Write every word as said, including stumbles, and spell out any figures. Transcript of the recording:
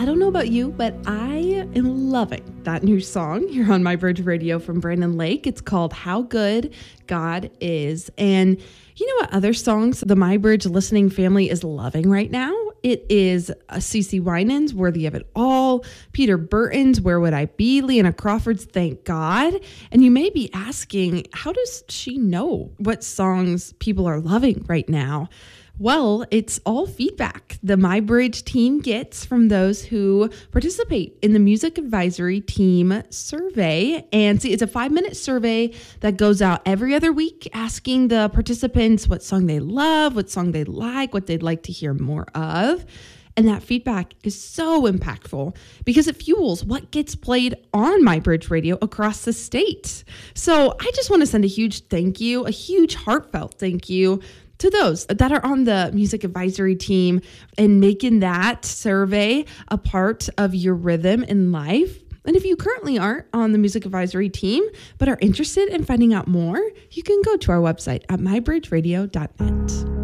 don't know about you, but I am loving that new song here on My Bridge Radio from Brandon Lake. It's called How Good God Is. And you know what other songs the My Bridge listening family is loving right now? It is CeCe Winans, Worthy of It All, Peter Burton's Where Would I Be, Leanna Crawford's Thank God. And you may be asking, how does she know what songs people are loving right now? Well, it's all feedback the My Bridge team gets from those who participate in the Music Advisory Team survey. And see, it's a five-minute survey that goes out every other week asking the participants what song they love, what song they like, what they'd like to hear more of. And that feedback is so impactful because it fuels what gets played on My Bridge Radio across the state. So I just want to send a huge thank you, a huge heartfelt thank you to those that are on the music advisory team and making that survey a part of your rhythm in life. And if you currently aren't on the music advisory team, but are interested in finding out more, you can go to our website at my bridge radio dot net.